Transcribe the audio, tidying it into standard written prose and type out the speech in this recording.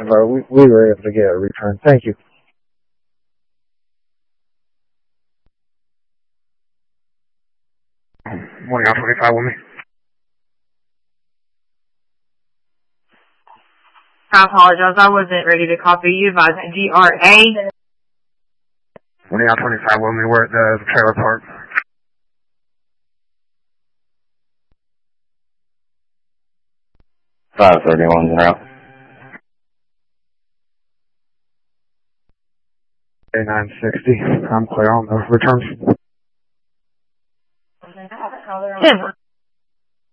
we were able to get a return. Thank you. Morning, out 25 with me. I apologize. I wasn't ready to copy you by the GRA. Morning, out 25 with me. We're at the trailer park. $531 route. A960. I'm clear on the returns.